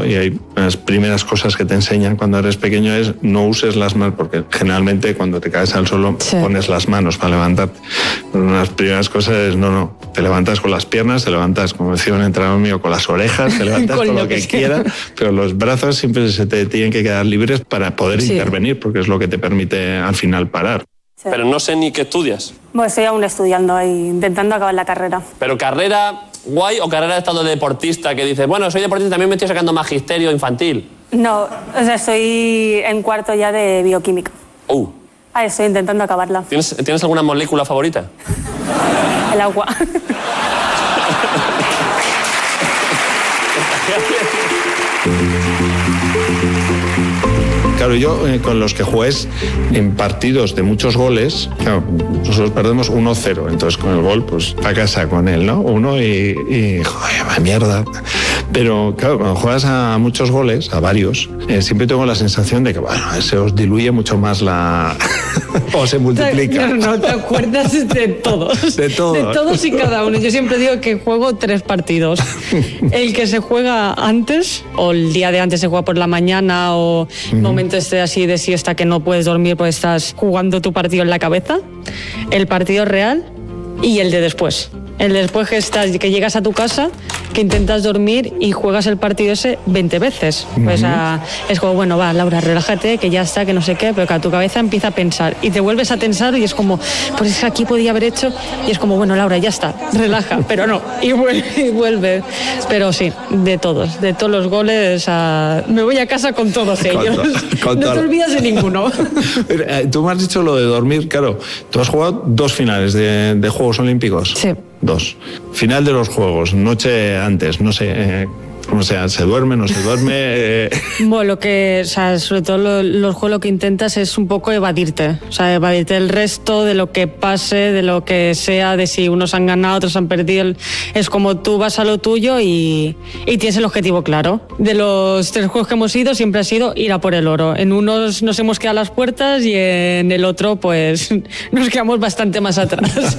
y hay las primeras cosas que te enseñan cuando eres pequeño es no uses las manos, porque generalmente cuando te caes al suelo pones las manos para levantarte. Pero una de las primeras cosas es no, te levantas con las piernas, te levantas, como decía un entrenador mío, con las orejas, te levantas con lo que quieras, pero los brazos siempre se te tienen que quedar libres para poder intervenir, porque es lo que te permite al final parar. Sí. Pero no sé ni qué estudias. Bueno, estoy aún estudiando y intentando acabar la carrera. ¿Pero carrera guay o carrera de estado de deportista que dices, bueno, soy deportista, también me estoy sacando magisterio infantil? No, o sea, estoy en cuarto ya de bioquímica. Estoy intentando acabarla. ¿Tienes alguna molécula favorita? El agua. Claro, yo con los que juegues en partidos de muchos goles, claro, nosotros perdemos 1-0, entonces con el gol, pues a casa con él, ¿no? Uno y joder, mierda. Pero claro, cuando juegas a muchos goles, a varios, siempre tengo la sensación de que, bueno, se os diluye mucho más la... o se multiplica. No te acuerdas de todos. De todos. De todos y cada uno. Yo siempre digo que juego 3 partidos. El que se juega antes, o el día de antes se juega por la mañana, o momento así de siesta que no puedes dormir porque estás jugando tu partido en la cabeza. El partido real y el de después. El después que llegas a tu casa, que intentas dormir y juegas el partido ese 20 veces. Pues es como, bueno, va, Laura, relájate, que ya está, que no sé qué, pero que tu cabeza empieza a pensar y te vuelves a tensar y es como, pues es que aquí podía haber hecho, y es como, bueno, Laura, ya está, relaja, pero no, y vuelve. Pero sí, de todos los goles, me voy a casa con todos ellos. No te olvidas de ninguno. Tú me has dicho lo de dormir, claro, tú has jugado 2 finales de Juegos Olímpicos. Sí. 2. Final de los Juegos, noche antes, no sé, como sea, ¿se duerme, no se duerme? Bueno, sobre todo los juegos lo que intentas es un poco evadirte, o sea, evadirte el resto de lo que pase, de lo que sea, de si unos han ganado, otros han perdido. Es como tú vas a lo tuyo y tienes el objetivo claro. De los 3 juegos que hemos ido, siempre ha sido ir a por el oro. En unos nos hemos quedado a las puertas y en el otro, pues, nos quedamos bastante más atrás.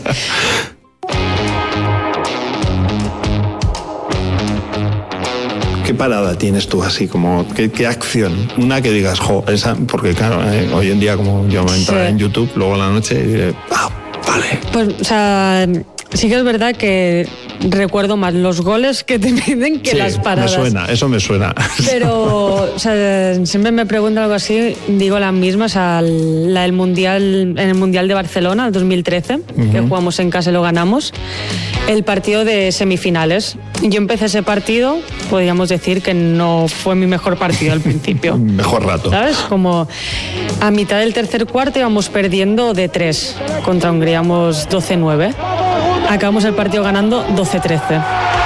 ¿Qué parada tienes tú así como, qué acción? Una que digas, esa, porque claro, hoy en día como yo me entro en YouTube, luego en la noche y diré, vale. Pues, o sea, sí que es verdad que recuerdo más los goles que te piden que las paradas. Eso me suena. Pero, o sea, siempre me preguntan algo así, digo la misma, o sea, la del Mundial, en el Mundial de Barcelona, el 2013, que jugamos en casa y lo ganamos, el partido de semifinales. Yo empecé ese partido, podríamos decir que no fue mi mejor partido al principio. Mejor rato. ¿Sabes? Como a mitad del tercer cuarto íbamos perdiendo de 3 contra Hungría, íbamos 12-9. Acabamos el partido ganando 12-13.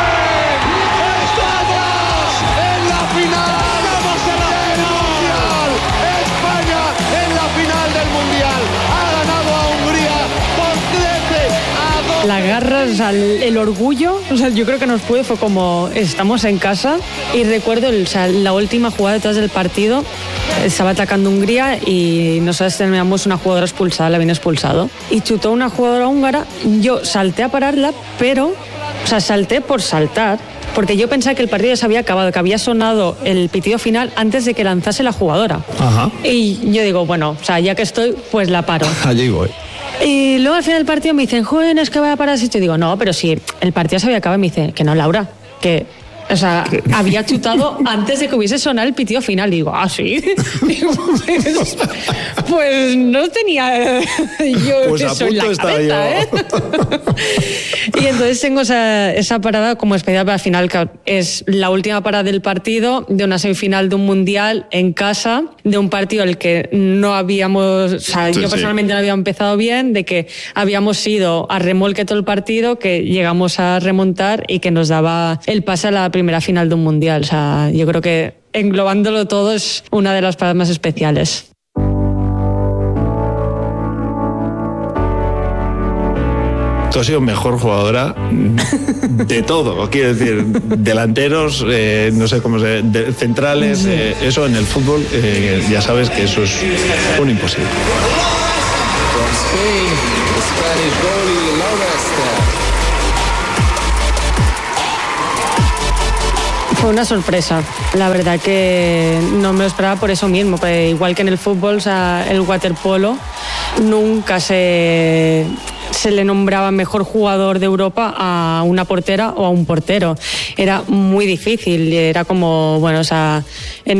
La garra, o sea, el orgullo, o sea, yo creo que fue como, estamos en casa, y recuerdo, la última jugada detrás del partido, estaba atacando Hungría y nosotros teníamos una jugadora expulsada, la habían expulsado, y chutó una jugadora húngara, yo salté a pararla, pero, o sea, salté por saltar, porque yo pensaba que el partido ya se había acabado, que había sonado el pitido final antes de que lanzase la jugadora. Y yo digo, bueno, o sea, ya que estoy, pues la paro. Allí voy. Y luego al final del partido me dicen, joder, es que vaya a parar así. Yo digo, no, pero si el partido se había acabado. Me dice, que no, Laura, que... O sea, había chutado antes de que hubiese sonado el pitido final. Digo, ¿ah, sí? Digo, pues no tenía yo pues eso en la cabeza, ¿eh? Y entonces tengo esa parada como especial para el final, que es la última parada del partido, de una semifinal de un mundial en casa, de un partido al que no habíamos... O sea, yo personalmente no había empezado bien, de que habíamos ido a remolque todo el partido, que llegamos a remontar y que nos daba el pase a la primera final de un mundial. O sea, yo creo que englobándolo todo es una de las paradas más especiales. Tú has sido mejor jugadora de todo, quiero decir, delanteros, no sé cómo se centrales, eso en el fútbol, ya sabes que eso es un imposible. Fue una sorpresa. La verdad que no me lo esperaba por eso mismo. Pues igual que en el fútbol, o sea, el waterpolo, nunca se le nombraba mejor jugador de Europa a una portera o a un portero. Era muy difícil. Era como, bueno, o sea,